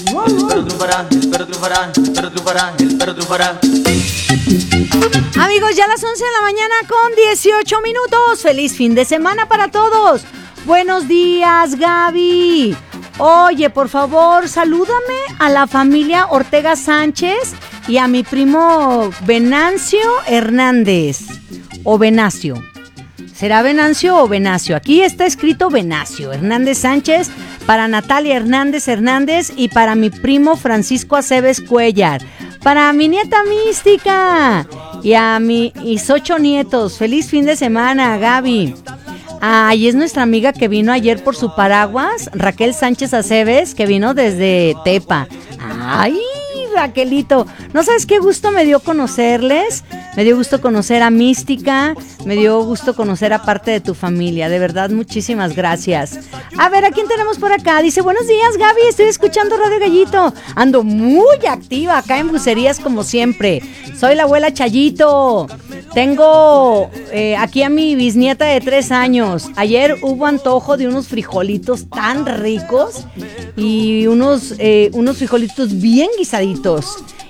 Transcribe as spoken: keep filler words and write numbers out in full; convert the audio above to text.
El perro triunfará, el perro triunfará, el perro triunfará, el perro triunfará. Amigos, ya a las once de la mañana con dieciocho minutos. Feliz fin de semana para todos. Buenos días, Gaby. Oye, por favor, salúdame a la familia Ortega Sánchez y a mi primo Venancio Hernández. O Venacio. ¿Será Venancio o Venacio? Aquí está escrito Venacio Hernández Sánchez, para Natalia Hernández Hernández y para mi primo Francisco Aceves Cuellar. Para mi nieta Mística y a mis ocho nietos. Feliz fin de semana, Gaby. Ay, es nuestra amiga que vino ayer por su paraguas, Raquel Sánchez Aceves, que vino desde Tepa. Ay, Raquelito, ¿no sabes qué gusto me dio conocerles? Me dio gusto conocer a Mística, me dio gusto conocer a parte de tu familia, de verdad, muchísimas gracias. A ver, ¿a quién tenemos por acá? Dice, buenos días, Gaby, estoy escuchando Radio Gallito, ando muy activa acá en Bucerías como siempre, soy la abuela Chayito, tengo eh, aquí a mi bisnieta de tres años, ayer hubo antojo de unos frijolitos tan ricos y unos, eh, unos frijolitos bien guisaditos.